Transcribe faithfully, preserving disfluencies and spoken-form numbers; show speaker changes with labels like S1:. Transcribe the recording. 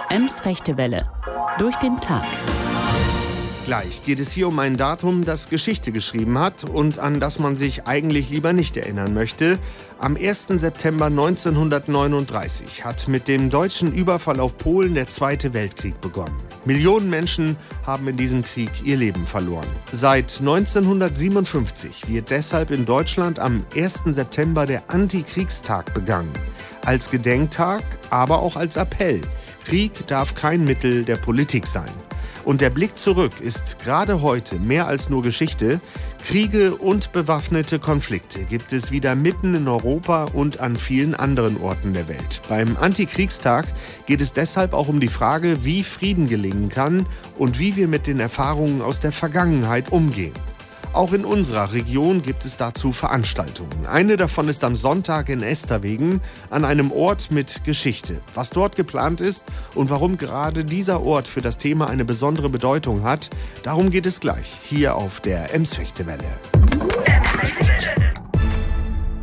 S1: Ems-Fechtewelle. Durch den Tag.
S2: Gleich geht es hier um ein Datum, das Geschichte geschrieben hat und an das man sich eigentlich lieber nicht erinnern möchte. Am ersten September neunzehnhundertneununddreißig hat mit dem deutschen Überfall auf Polen der Zweite Weltkrieg begonnen. Millionen Menschen haben in diesem Krieg ihr Leben verloren. Seit neunzehnhundertsiebenundfünfzig wird deshalb in Deutschland am ersten September der Antikriegstag begangen. Als Gedenktag, aber auch als Appell. Krieg darf kein Mittel der Politik sein. Und der Blick zurück ist gerade heute mehr als nur Geschichte. Kriege und bewaffnete Konflikte gibt es wieder mitten in Europa und an vielen anderen Orten der Welt. Beim Antikriegstag geht es deshalb auch um die Frage, wie Frieden gelingen kann und wie wir mit den Erfahrungen aus der Vergangenheit umgehen. Auch in unserer Region gibt es dazu Veranstaltungen. Eine davon ist am Sonntag in Esterwegen, an einem Ort mit Geschichte. Was dort geplant ist und warum gerade dieser Ort für das Thema eine besondere Bedeutung hat, darum geht es gleich hier auf der Ems-Fechtewelle.